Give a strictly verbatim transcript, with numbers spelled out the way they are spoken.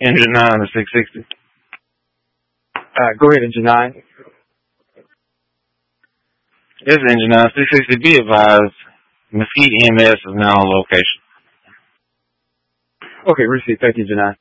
Engine nine to six sixty. Uh, go ahead, Engine nine. This is Engine nine six sixty. Be advised, Mesquite E M S is now on location. Okay, receive. Thank you, Engine nine.